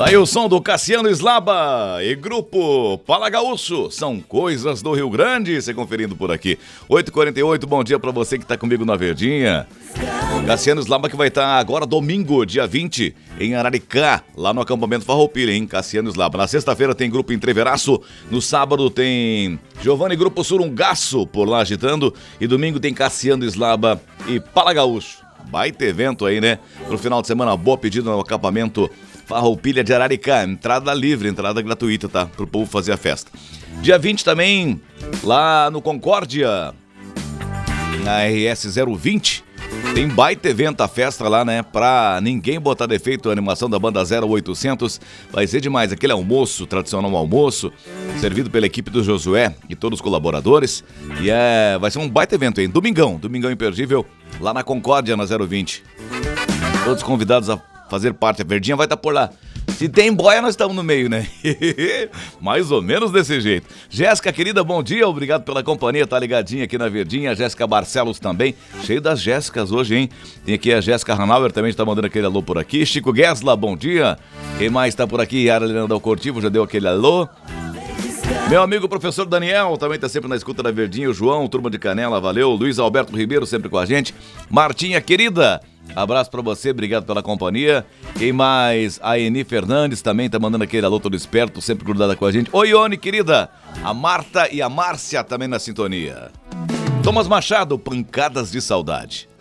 Aí o som do Cassiano Slaba e Grupo Palagaúcho, são coisas do Rio Grande, você conferindo por aqui. 8h48, bom dia pra você que tá comigo na Verdinha. Cassiano Slaba que vai estar agora domingo, dia 20, em Araricá, lá no acampamento Farroupilha, hein? Cassiano Slaba. Na sexta-feira tem Grupo Entreveraço, no sábado tem Giovanni Grupo Surungaço por lá agitando e domingo tem Cassiano Slaba e Palagaúcho. Baita evento aí, né? Pro final de semana, boa pedida no acampamento Farroupilha de Araricá, entrada livre, entrada gratuita, tá? Pro povo fazer a festa. Dia 20 também, lá no Concórdia, na RS 020, tem baita evento, a festa lá, né? Pra ninguém botar defeito, a animação da banda 0800, vai ser demais. Aquele almoço, tradicional almoço, servido pela equipe do Josué e todos os colaboradores. E vai ser um baita evento, hein? Domingão imperdível, lá na Concórdia, na 020. Todos convidados a fazer parte, a Verdinha vai estar por lá. Se tem boia, nós estamos no meio, né? Mais ou menos desse jeito. Jéssica, querida, bom dia, obrigado pela companhia, tá ligadinha aqui na Verdinha. Jéssica Barcelos também, cheio das Jéssicas hoje, hein? Tem aqui a Jéssica Hanauer, também está mandando aquele alô por aqui. Chico Guesla, bom dia. Quem mais está por aqui? Yara Helena Dal Cortivo, já deu aquele alô. Meu amigo professor Daniel, também tá sempre na escuta da Verdinha. O João, turma de Canela, valeu. Luiz Alberto Ribeiro, sempre com a gente. Martinha, querida, abraço pra você, obrigado pela companhia. Quem mais? A Eni Fernandes também tá mandando aquele alô todo esperto, sempre grudada com a gente. Oi, Ione, querida. A Marta e a Márcia também na sintonia. Thomas Machado, Pancadas de Saudade.